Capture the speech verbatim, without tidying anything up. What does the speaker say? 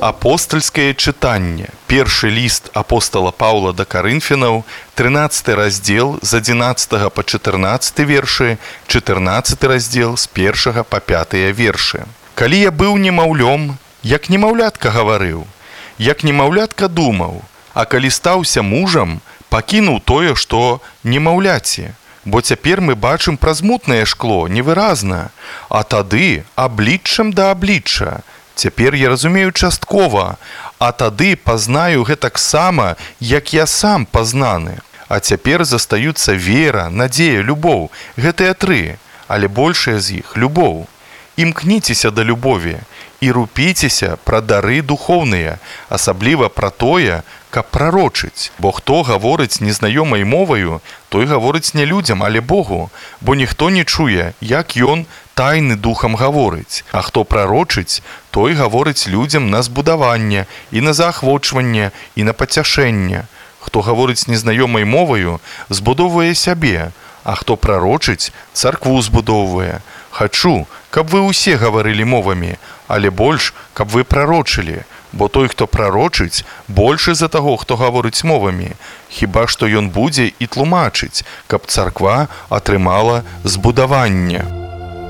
Апостольскае чытанне. Першы ліст апостала Паўла да Карынфянаў, трынаццаты раздзел з адзінаццатага па чатырнаццаты вершы, чатырнаццаты раздзел з першага па пятыя вершы. Калі я быў немаўлём, як немаўлятка гаварыў, як немаўлятка думаў, а калі стаўся мужам, пакінуў тое, што немаўляці. Бо цяпер мы бачым праз мутнае шкло, невыразна, а тады абліччам да аблічча. Цяпер я разумею часткова, а тады пазнаю гэтаксама, як я сам пазнаны. А цяпер застаюцца вера, надзея, любоў. Гэтыя тры, але большая з іх – любоў. Імкніцеся да любові і рупіцеся пра дары духоўныя, асабліва пра тое, каб прарочыць. Бо хто гаворыць незнаёмай моваю, той гаворыць не людзям, але Богу, бо ніхто не чуе, як ён тайны духам гаворыць. А хто прарочыць, той гаворыць людзям на збудаванне і на заахвочванне і на пацяшэнне. Хто гаворыць незнаёмай моваю, збудоўвае сябе, а хто прарочыць, царкву збудоўвае. Хачу, каб вы ўсе гаварылі мовамі, але больш, каб вы прарочылі, бо той, хто прарочыць, большы за таго, хто гаворыць мовамі. Хіба што ён будзе і тлумачыць, каб царква атрымала збудаванне.